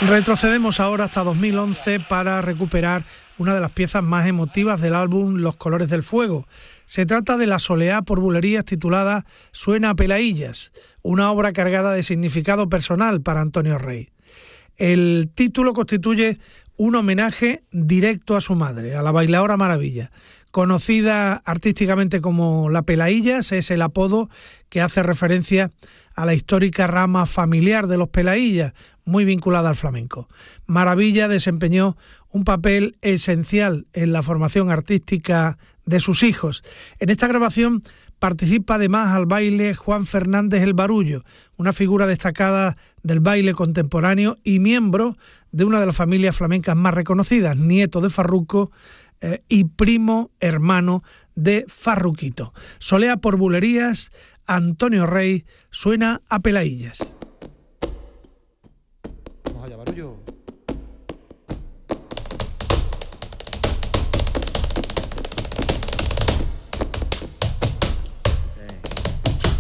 Retrocedemos ahora hasta 2011 para recuperar una de las piezas más emotivas del álbum Los Colores del Fuego. Se trata de La Soleá por Bulerías, titulada Suena a Pelaillas, una obra cargada de significado personal para Antonio Rey. El título constituye un homenaje directo a su madre, a la bailaora Maravilla. Conocida artísticamente como La Pelaillas, es el apodo que hace referencia a la histórica rama familiar de los Pelaillas, muy vinculada al flamenco. Maravilla desempeñó un papel esencial en la formación artística de sus hijos. En esta grabación participa además al baile Juan Fernández el Barullo, una figura destacada del baile contemporáneo y miembro de una de las familias flamencas más reconocidas, nieto de Farruco y primo hermano de Farruquito. Soleá por Bulerías, Antonio Rey, Suena a Pelaillas. Vamos allá, Barullo.